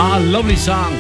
Lovely song.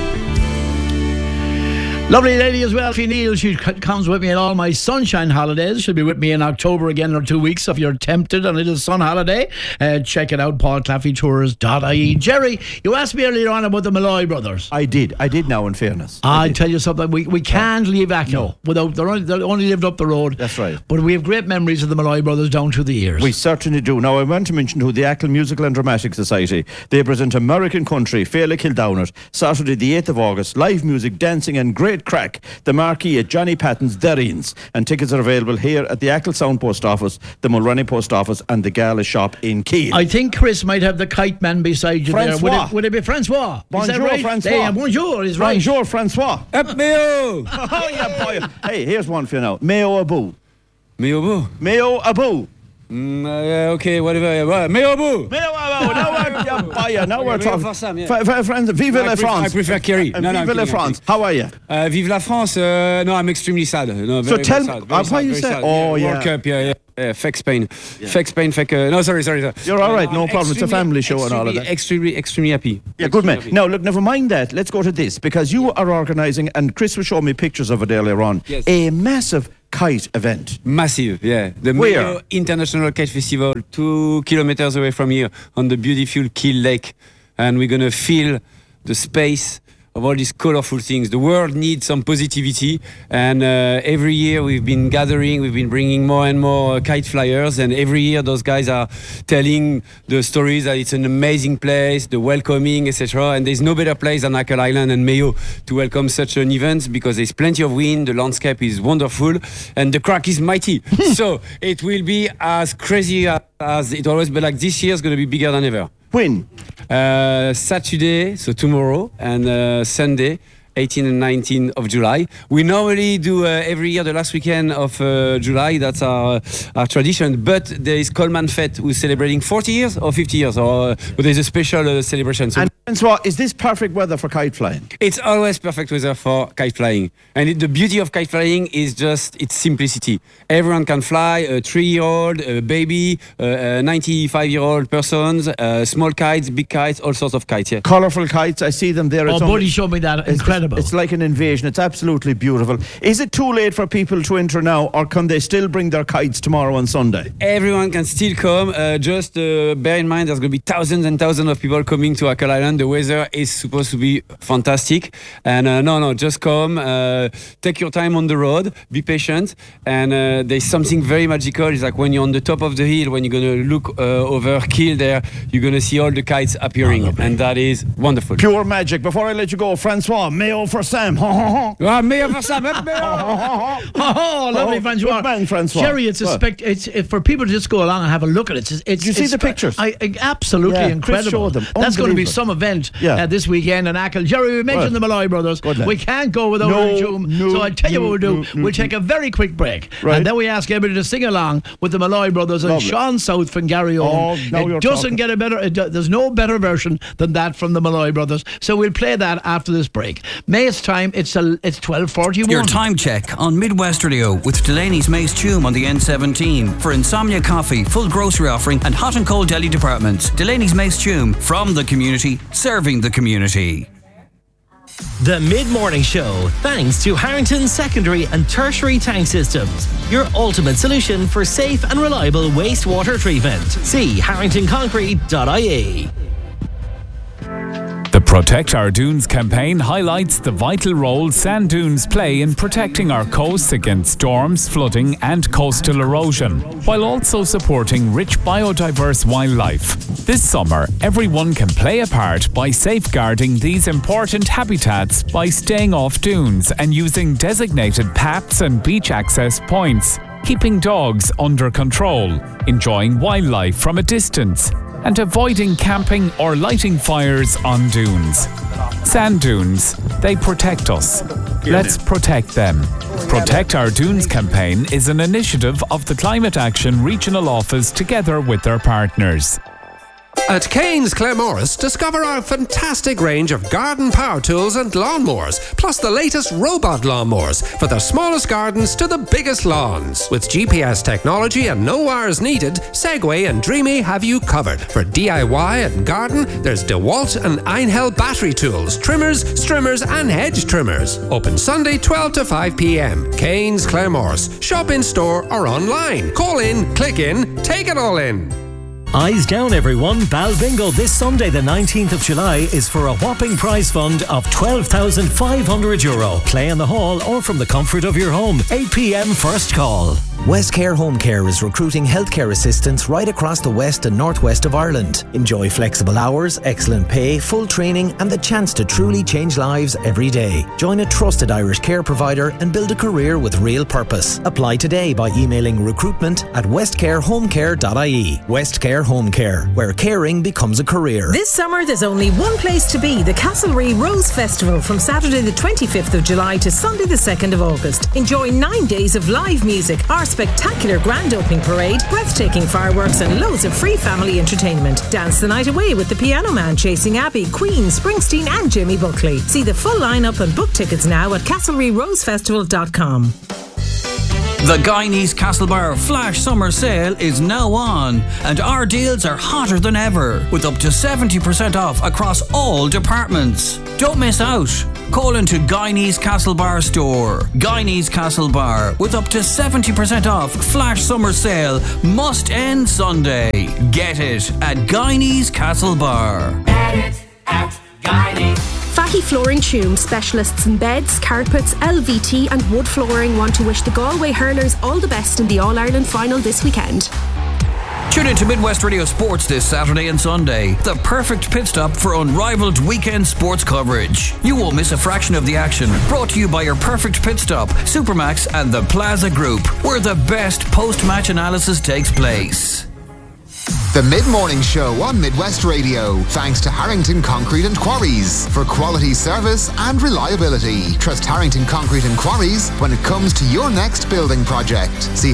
Lovely lady as well, Fee Neal. She comes with me on all my sunshine holidays. She'll be with me in October again or 2 weeks. If you're tempted on a little sun holiday, check it out, paulclaffeytours.ie. Jerry, you asked me earlier on about the Malloy brothers. I did now, in fairness. I tell you something, we can't leave Ackle without, they only lived up the road. That's right. But we have great memories of the Malloy brothers down through the years. We certainly do. Now, I want to mention who the Ackle Musical and Dramatic Society. They present American Country, Féile Kildowner, Saturday the 8th of August. Live music, dancing and great crack. The marquee at Johnny Patton's Derrines. And tickets are available here at the Ackle Sound Post Office, the Mulroney Post Office and the Gala Shop in Keele. I think Chris might have the kite man beside you Francois. there. Would it be Francois? Bonjour, is that right? Francois. Yeah, bonjour is right. Bonjour, Francois. Mayo! Oh, yeah, boy. Hey, here's one for you now. Mayo Abu. Mayo Abu? Mayo Abu. Okay, whatever. Mayo Abu! Mayo Abu. Now we're talking. Friends, vive la France. I prefer Kerry. Vive la France. How are you? Vive la France. No, I'm extremely sad. No, so very, tell very me, sad, why you say? Oh, yeah. World Cup, yeah. Fake Spain. Fake Spain, fake. No, sorry. You're all right, no problem. It's a family show and all of that. Extremely happy. Yeah, good man. Now, look, never mind that. Let's go to this, because you are organising, and Chris was showing me pictures of it earlier on, a massive kite event. Massive, yeah. The Mayo International Kite Festival, 2 kilometers away from here on the beautiful Keele Lake. And we're going to fill the space of all these colorful things. The world needs some positivity, and every year we've been gathering, we've been bringing more and more kite flyers, and every year those guys are telling the stories that it's an amazing place, the welcoming, etc. And there's no better place than Ackle Island and Mayo to welcome such an event, because there's plenty of wind, the landscape is wonderful, and the crack is mighty. So it will be as crazy as it always, but like this year is going to be bigger than ever. When? Saturday, so tomorrow, and Sunday, 18 and 19 of July. We normally do every year the last weekend of July. That's our tradition. But there is Coleman Fête, who's celebrating 40 years or 50 years. But there's a special celebration. So and so, is this perfect weather for kite flying? It's always perfect weather for kite flying. And the beauty of kite flying is just its simplicity. Everyone can fly, a 3-year-old, a baby, a 95-year-old persons, small kites, big kites, all sorts of kites. Yeah. Colourful kites, I see them there. Buddy showed me that. Incredible. It's like an invasion. It's absolutely beautiful. Is it too late for people to enter now, or can they still bring their kites tomorrow and Sunday? Everyone can still come. Just bear in mind there's going to be thousands and thousands of people coming to Ackle Island. The weather is supposed to be fantastic. And just come. Take your time on the road. Be patient. And there's something very magical. It's like when you're on the top of the hill, when you're going to look over Keele there, you're going to see all the kites appearing. And that is wonderful. Pure magic. Before I let you go, Francois, Mayo for Sam. Mayo for Sam. Lovely, Francois. Good man, Francois. Jerry, it's for people to just go along and have a look at it. Did you see the pictures? Absolutely incredible. Showed them. That's going to be some event this weekend in Ackle. Jerry, we mentioned the Malloy brothers. We can't go without Rejoom. So I'll tell you what we'll do. We'll take a very quick break. Right. And then we ask everybody to sing along with the Malloy brothers and Sean South from Gary Owen. It doesn't get a better, there's no better version than that from the Malloy brothers. So we'll play that after this break. May's time, it's 12:41. Your time check on Midwest Radio with Delaney's Mace Tume on the N17 for Insomnia Coffee, full grocery offering and hot and cold deli departments. Delaney's Mace Tume, from the community, serving the community. The Mid-Morning Show, thanks to Harrington Secondary and Tertiary Tank Systems, your ultimate solution for safe and reliable wastewater treatment. See harringtonconcrete.ie. The Protect Our Dunes campaign highlights the vital role sand dunes play in protecting our coasts against storms, flooding and coastal erosion, while also supporting rich biodiverse wildlife. This summer, everyone can play a part by safeguarding these important habitats by staying off dunes and using designated paths and beach access points, keeping dogs under control, enjoying wildlife from a distance, and avoiding camping or lighting fires on dunes. Sand dunes, they protect us. Let's protect them. Protect Our Dunes campaign is an initiative of the Climate Action Regional Office together with their partners. At Kane's Claremorris, discover our fantastic range of garden power tools and lawnmowers, plus the latest robot lawnmowers for the smallest gardens to the biggest lawns. With GPS technology and no wires needed, Segway and Dreamy have you covered. For DIY and garden, there's DeWalt and Einhell battery tools, trimmers, strimmers and hedge trimmers. Open Sunday 12 to 5 p.m. Kane's Claremorris. Shop in store or online. Call in, click in, take it all in. Eyes down, everyone. Bal Bingo this Sunday, the 19th of July, is for a whopping prize fund of €12,500. Play in the hall or from the comfort of your home. 8 p.m. first call. Westcare Home Care is recruiting healthcare assistants right across the west and northwest of Ireland. Enjoy flexible hours, excellent pay, full training and the chance to truly change lives every day. Join a trusted Irish care provider and build a career with real purpose. Apply today by emailing recruitment@westcarehomecare.ie. Westcare Home Care, where caring becomes a career. This summer there's only one place to be, the Castlereagh Rose Festival, from Saturday the 25th of July to Sunday the 2nd of August. Enjoy 9 days of live music, our spectacular grand opening parade, breathtaking fireworks and loads of free family entertainment. Dance the night away with the Piano Man, Chasing Abbey, Queen, Springsteen and Jimmy Buckley. See the full lineup and book tickets now at castlereaghrosefestival.com. The Guyanese Castlebar Flash Summer Sale is now on, and our deals are hotter than ever, with up to 70% off across all departments. Don't miss out. Call into Guyanese Castlebar store. Guyanese Castlebar, with up to 70% off Flash Summer Sale, must end Sunday. Get it at Guyanese Castlebar. Get it at Guyanese. Fahy Flooring Tuam, specialists in beds, carpets, LVT and wood flooring, want to wish the Galway hurlers all the best in the All-Ireland final this weekend. Tune in to Midwest Radio Sports this Saturday and Sunday. The perfect pit stop for unrivaled weekend sports coverage. You won't miss a fraction of the action. Brought to you by your perfect pit stop, Supermax and the Plaza Group, where the best post-match analysis takes place. The Mid-Morning Show on Midwest Radio, thanks to Harrington Concrete and Quarries for quality service and reliability. Trust Harrington Concrete and Quarries when it comes to your next building project. See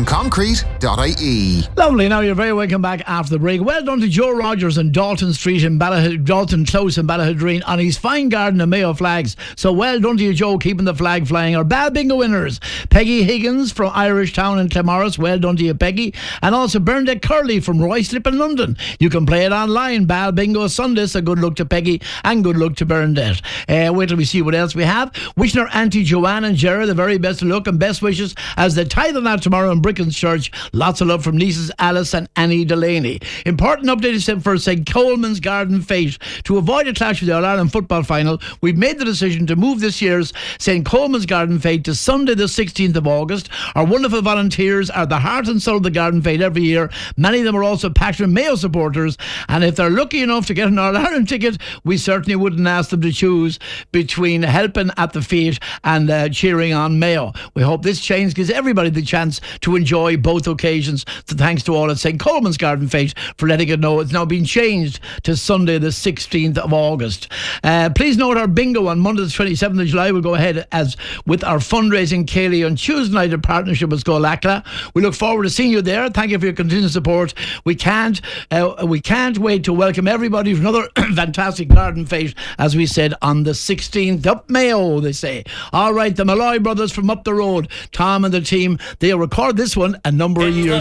harringtonconcrete.ie. Lovely. Now you're very welcome back after the break. Well done to Joe Rogers in Dalton Street in Dalton Close in Ballahadreen on his fine garden of Mayo flags. So well done to you, Joe, keeping the flag flying. Our Bal Bingo winners, Peggy Higgins from Irish Town in Claremorris. Well done to you, Peggy. And also Bernadette Curley from Royslip in London. You can play it online. Bal Bingo Sunday. So good luck to Peggy and good luck to Bernadette. Wait till we see what else we have. Wishing our Auntie Joanne and Jerry the very best of luck and best wishes as they tithe on that tomorrow in Brickens Church. Lots of love from nieces Alice and Annie Delaney. Important update is for St. Coleman's Garden Fete. To avoid a clash with the All-Ireland football final, we've made the decision to move this year's St. Coleman's Garden Fete to Sunday the 16th of August. Our wonderful volunteers are the heart and soul of the Garden Fete every year. Many of them are also passionate Mayo supporters, and if they're lucky enough to get an All-Ireland ticket, we certainly wouldn't ask them to choose between helping at the fete and cheering on Mayo. We hope this change gives everybody the chance to enjoy both occasions. So thanks to all at St. Coleman's Garden Fete for letting it know it's now been changed to Sunday the 16th of August. Please note our bingo on Monday the 27th of July will go ahead as with our fundraising Cayley on Tuesday night in partnership with Scoil-Acla. We look forward to seeing you there. Thank you for your continued support. We can't wait to welcome everybody for another fantastic garden fete, as we said, on the 16th. Up Mayo, they say. All right, the Malloy brothers from up the road, Tom and the team, they'll record this one a number of years